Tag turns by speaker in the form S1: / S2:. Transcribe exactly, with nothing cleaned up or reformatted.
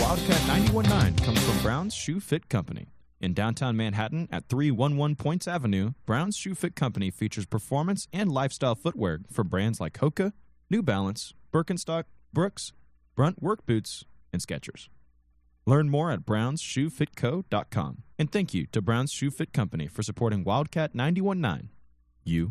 S1: Wildcat ninety-one point nine comes from Brown's Shoe Fit Company. In downtown Manhattan at three eleven Points Avenue, Brown's Shoe Fit Company features performance and lifestyle footwear for brands like Hoka, New Balance, Birkenstock, Brooks, Brunt Work Boots, and Skechers. Learn more at browns shoe fit co dot com. And thank you to Brown's Shoe Fit Company for supporting Wildcat ninety-one point nine. You